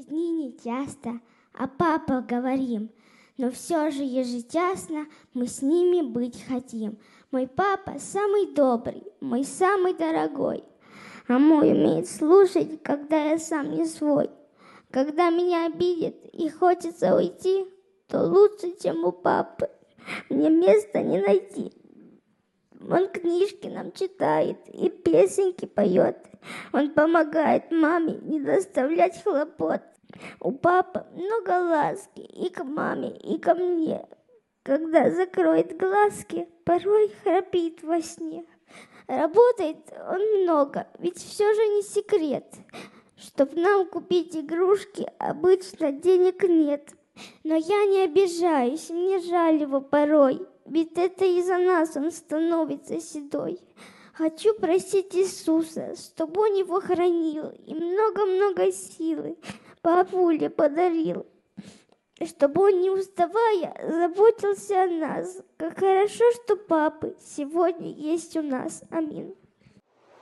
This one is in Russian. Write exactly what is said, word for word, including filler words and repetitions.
дни не часто, а папа говорим, но все же ежечасно мы с ними быть хотим. Мой папа самый добрый, мой самый дорогой, а мой умеет слушать, когда я сам не свой. Когда меня обидят и хочется уйти, то лучше, чем у папы, мне места не найти. Он книжки нам читает и песенки поет. Он помогает маме не доставлять хлопот. У папы много ласки и к маме, и ко мне. Когда закроет глазки, порой храпит во сне. Работает он много, ведь все же не секрет. Чтоб нам купить игрушки, обычно денег нет. Но я не обижаюсь, мне жаль его порой, ведь это из-за нас он становится седой. Хочу просить Иисуса, чтобы он его хранил и много-много силы папуле подарил, чтобы он, не уставая, заботился о нас. Как хорошо, что папы сегодня есть у нас. Аминь.